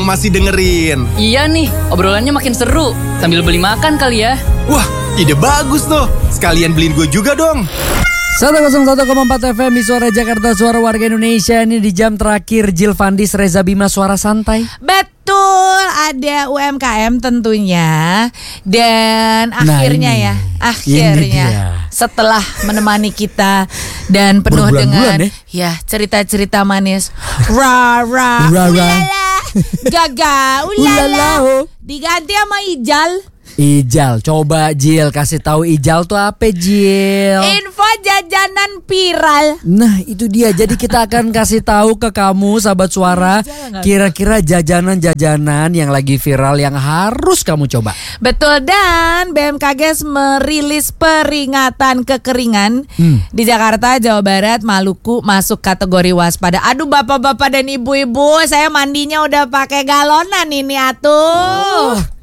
dong masih dengerin. Iya nih, obrolannya makin seru. Sambil beli makan kali ya. Wah, ide bagus tuh. Sekalian beliin gue juga dong. 101,4 FM di Suara Jakarta, Suara Warga Indonesia. Ini di jam terakhir Jill Fandis, Reza Bima, Suara Santai. Betul, ada UMKM tentunya. Dan akhirnya setelah menemani kita dan penuh dengan cerita-cerita manis. Rara, ulala, gaga, ulala, diganti sama Ijal. Ijal, coba Jill kasih tahu Ijal tuh apa, Jill? Info jajanan viral. Nah, itu dia. Jadi kita akan kasih tahu ke kamu sahabat Suara, kira-kira jajanan-jajanan yang lagi viral yang harus kamu coba. Betul, dan BMKG merilis peringatan kekeringan di Jakarta, Jawa Barat, Maluku masuk kategori waspada. Aduh, bapak-bapak dan ibu-ibu, saya mandinya udah pakai galonan ini atuh.